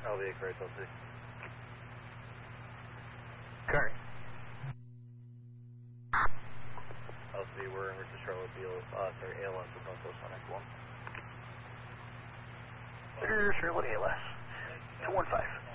LV correct, LC. Current. LC, we're in route to Charlotte, ALS with Northwest 191. Charlotte ALS. 215.